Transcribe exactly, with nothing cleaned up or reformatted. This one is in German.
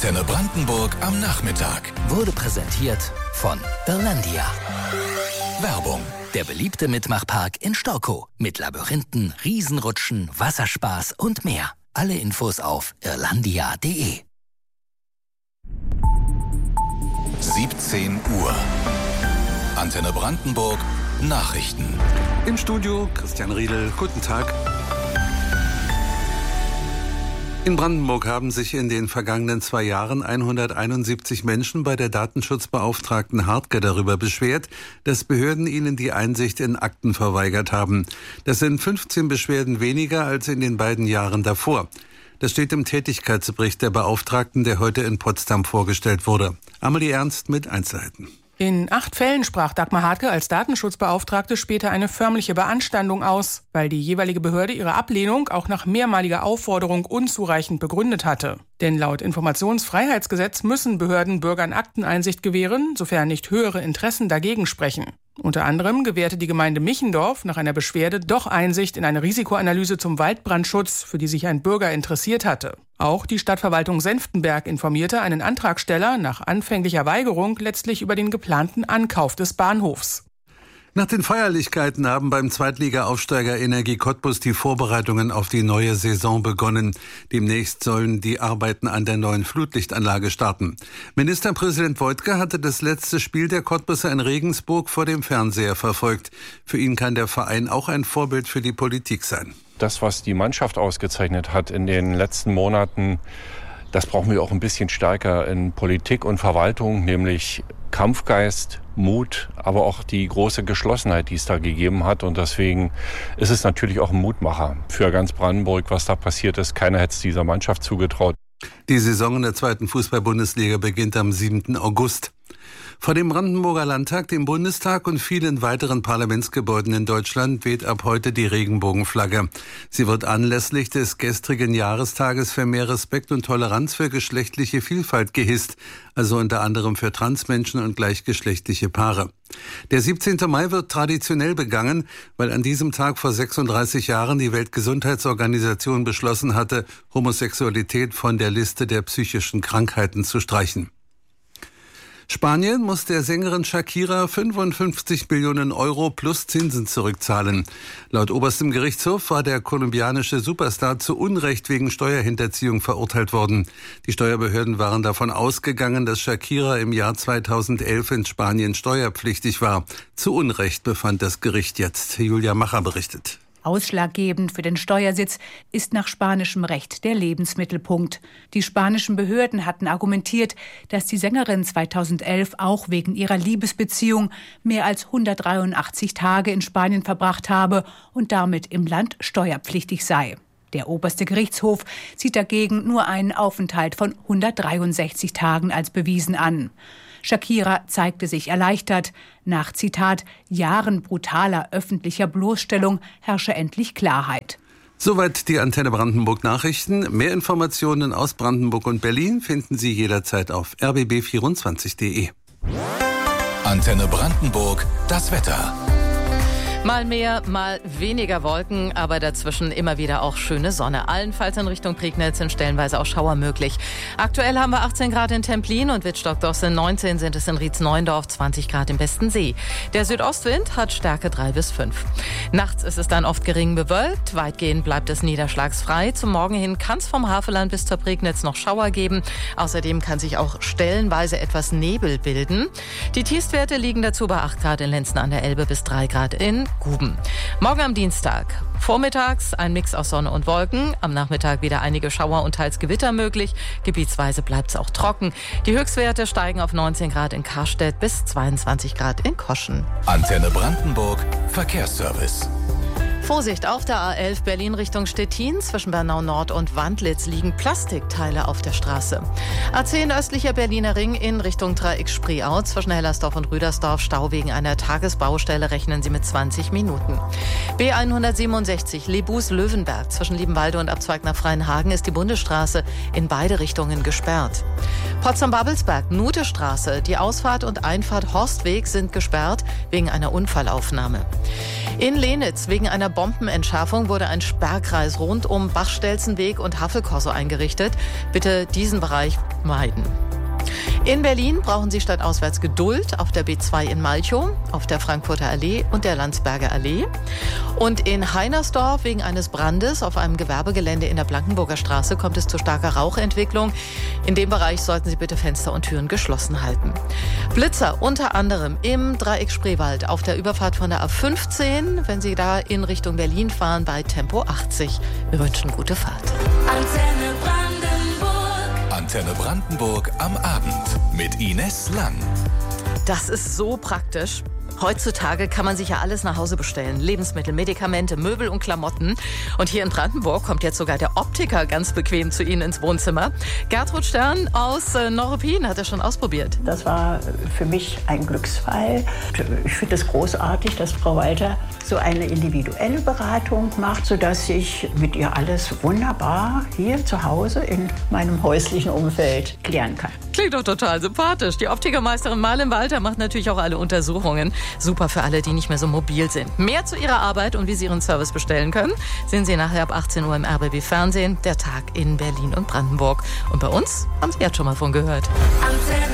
Antenne Brandenburg am Nachmittag. Wurde präsentiert von Irlandia. Werbung. Der beliebte Mitmachpark in Storkow. Mit Labyrinthen, Riesenrutschen, Wasserspaß und mehr. Alle Infos auf irlandia punkt de. siebzehn Uhr. Antenne Brandenburg. Nachrichten. Im Studio Christian Riedel. Guten Tag. In Brandenburg haben sich in den vergangenen zwei Jahren hunderteinundsiebzig Menschen bei der Datenschutzbeauftragten Hartke darüber beschwert, dass Behörden ihnen die Einsicht in Akten verweigert haben. Das sind fünfzehn Beschwerden weniger als in den beiden Jahren davor. Das steht im Tätigkeitsbericht der Beauftragten, der heute in Potsdam vorgestellt wurde. Amelie Ernst mit Einzelheiten. In acht Fällen sprach Dagmar Hartke als Datenschutzbeauftragte später eine förmliche Beanstandung aus, weil die jeweilige Behörde ihre Ablehnung auch nach mehrmaliger Aufforderung unzureichend begründet hatte. Denn laut Informationsfreiheitsgesetz müssen Behörden Bürgern Akteneinsicht gewähren, sofern nicht höhere Interessen dagegen sprechen. Unter anderem gewährte die Gemeinde Michendorf nach einer Beschwerde doch Einsicht in eine Risikoanalyse zum Waldbrandschutz, für die sich ein Bürger interessiert hatte. Auch die Stadtverwaltung Senftenberg informierte einen Antragsteller nach anfänglicher Weigerung letztlich über den geplanten Ankauf des Bahnhofs. Nach den Feierlichkeiten haben beim Zweitliga-Aufsteiger Energie Cottbus die Vorbereitungen auf die neue Saison begonnen. Demnächst sollen die Arbeiten an der neuen Flutlichtanlage starten. Ministerpräsident Woidke hatte das letzte Spiel der Cottbuser in Regensburg vor dem Fernseher verfolgt. Für ihn kann der Verein auch ein Vorbild für die Politik sein. Das, was die Mannschaft ausgezeichnet hat in den letzten Monaten, das brauchen wir auch ein bisschen stärker in Politik und Verwaltung, nämlich Kampfgeist, Mut, aber auch die große Geschlossenheit, die es da gegeben hat. Und deswegen ist es natürlich auch ein Mutmacher für ganz Brandenburg, was da passiert ist. Keiner hätte es dieser Mannschaft zugetraut. Die Saison in der zweiten Fußball-Bundesliga beginnt am siebten August. Vor dem Brandenburger Landtag, dem Bundestag und vielen weiteren Parlamentsgebäuden in Deutschland weht ab heute die Regenbogenflagge. Sie wird anlässlich des gestrigen Jahrestages für mehr Respekt und Toleranz für geschlechtliche Vielfalt gehisst, also unter anderem für Transmenschen und gleichgeschlechtliche Paare. Der siebzehnte Mai wird traditionell begangen, weil an diesem Tag vor sechsunddreißig Jahren die Weltgesundheitsorganisation beschlossen hatte, Homosexualität von der Liste der psychischen Krankheiten zu streichen. Spanien muss der Sängerin Shakira fünfundfünfzig Millionen Euro plus Zinsen zurückzahlen. Laut oberstem Gerichtshof war der kolumbianische Superstar zu Unrecht wegen Steuerhinterziehung verurteilt worden. Die Steuerbehörden waren davon ausgegangen, dass Shakira im Jahr zweitausendelf in Spanien steuerpflichtig war. Zu Unrecht befand das Gericht jetzt. Julia Macher berichtet. Ausschlaggebend für den Steuersitz ist nach spanischem Recht der Lebensmittelpunkt. Die spanischen Behörden hatten argumentiert, dass die Sängerin zweitausendelf auch wegen ihrer Liebesbeziehung mehr als hundertdreiundachtzig Tage in Spanien verbracht habe und damit im Land steuerpflichtig sei. Der oberste Gerichtshof sieht dagegen nur einen Aufenthalt von hundertdreiundsechzig Tagen als bewiesen an. Shakira zeigte sich erleichtert. Nach, Zitat, Jahren brutaler öffentlicher Bloßstellung herrsche endlich Klarheit. Soweit die Antenne Brandenburg Nachrichten. Mehr Informationen aus Brandenburg und Berlin finden Sie jederzeit auf r b b vierundzwanzig punkt de. Antenne Brandenburg, das Wetter. Mal mehr, mal weniger Wolken, aber dazwischen immer wieder auch schöne Sonne. Allenfalls in Richtung Prignitz sind stellenweise auch Schauer möglich. Aktuell haben wir achtzehn Grad in Templin und Wittstock-Dossen, neunzehn sind es in Rietz-Neuendorf, zwanzig Grad im Bestensee. Der Südostwind hat Stärke drei bis fünf. Nachts ist es dann oft gering bewölkt, weitgehend bleibt es niederschlagsfrei. Zum Morgen hin kann es vom Havelland bis zur Prignitz noch Schauer geben. Außerdem kann sich auch stellenweise etwas Nebel bilden. Die Tiefstwerte liegen dazu bei acht Grad in Lenzen an der Elbe bis drei Grad in Guben. Morgen am Dienstag. Vormittags ein Mix aus Sonne und Wolken. Am Nachmittag wieder einige Schauer und teils Gewitter möglich. Gebietsweise bleibt es auch trocken. Die Höchstwerte steigen auf neunzehn Grad in Karstedt bis zweiundzwanzig Grad in Koschen. Antenne Brandenburg, Verkehrsservice. Vorsicht, auf der A elf Berlin Richtung Stettin. Zwischen Bernau Nord und Wandlitz liegen Plastikteile auf der Straße. A zehn östlicher Berliner Ring in Richtung Dreieck Spreeau. Zwischen Hellersdorf und Rüdersdorf Stau wegen einer Tagesbaustelle, rechnen Sie mit zwanzig Minuten. B hundertsiebenundsechzig Lebus-Löwenberg. Zwischen Liebenwalde und Abzweig nach Freienhagen ist die Bundesstraße in beide Richtungen gesperrt. Potsdam-Babelsberg, Nutestraße. Die Ausfahrt und Einfahrt Horstweg sind gesperrt wegen einer Unfallaufnahme. In Lenitz wegen einer Bombenentschärfung wurde ein Sperrkreis rund um Bachstelzenweg und Havelkorso eingerichtet. Bitte diesen Bereich meiden. In Berlin brauchen Sie stadtauswärts Geduld auf der B zwei in Malchow, auf der Frankfurter Allee und der Landsberger Allee. Und in Heinersdorf wegen eines Brandes auf einem Gewerbegelände in der Blankenburger Straße kommt es zu starker Rauchentwicklung. In dem Bereich sollten Sie bitte Fenster und Türen geschlossen halten. Blitzer unter anderem im Dreieck Spreewald auf der Überfahrt von der A fünfzehn, wenn Sie da in Richtung Berlin fahren, bei Tempo achtzig. Wir wünschen gute Fahrt. Antenne Brandenburg. Antenne Brandenburg am Abend mit Ines Lang. Das ist so praktisch. Heutzutage kann man sich ja alles nach Hause bestellen. Lebensmittel, Medikamente, Möbel und Klamotten. Und hier in Brandenburg kommt jetzt sogar der Optiker ganz bequem zu Ihnen ins Wohnzimmer. Gertrud Stern aus äh, Neuruppin hat er schon ausprobiert. Das war für mich ein Glücksfall. Ich finde es großartig, dass Frau Walter so eine individuelle Beratung macht, sodass ich mit ihr alles wunderbar hier zu Hause in meinem häuslichen Umfeld klären kann. Klingt doch total sympathisch. Die Optikermeisterin Marlen Walter macht natürlich auch alle Untersuchungen. Super für alle, die nicht mehr so mobil sind. Mehr zu ihrer Arbeit und wie Sie Ihren Service bestellen können, sehen Sie nachher ab achtzehn Uhr im R B B Fernsehen. Der Tag in Berlin und Brandenburg. Und bei uns haben Sie jetzt schon mal von gehört. Antenne.